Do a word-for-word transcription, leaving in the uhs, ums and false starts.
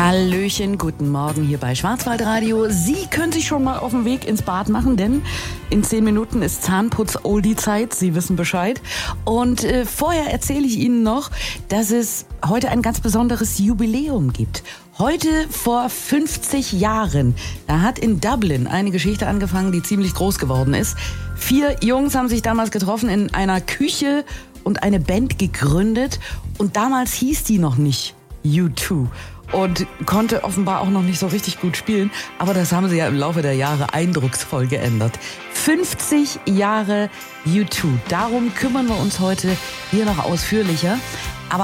Hallöchen, guten Morgen hier bei Schwarzwaldradio. Sie können sich schon mal auf den Weg ins Bad machen, denn in zehn Minuten ist Zahnputz-Oldie-Zeit. Sie wissen Bescheid. Und äh, vorher erzähle ich Ihnen noch, dass es heute ein ganz besonderes Jubiläum gibt. Heute vor fünfzig Jahren, da hat in Dublin eine Geschichte angefangen, die ziemlich groß geworden ist. Vier Jungs haben sich damals getroffen in einer Küche und eine Band gegründet. Und damals hieß die noch nicht U zwei. Und konnte offenbar auch noch nicht so richtig gut spielen. Aber das haben sie ja im Laufe der Jahre eindrucksvoll geändert. fünfzig Jahre U zwei. Darum kümmern wir uns heute hier noch ausführlicher.